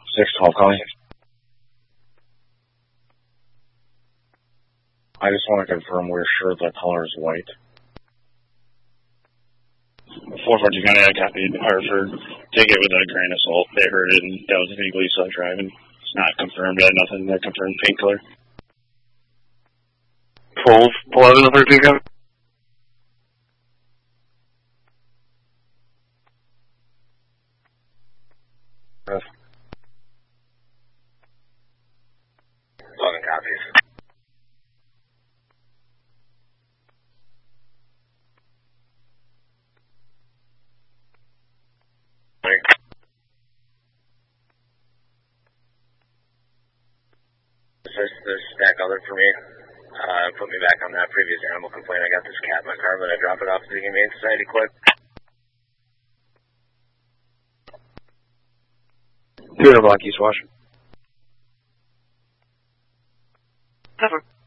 612 calling. I just want to confirm we're sure the color is white. 442 County, I copied Hartford. Take it with a grain of salt. They heard it, and that was illegally self driving. It's not confirmed. I had nothing that confirmed paint color. Pull out another 2 County. Logan copies. This stack alert for me. Put me back on that previous animal complaint. I got this cat in my car, but I drop it off to the Humane Society quick. 200 block East Wash. Cover.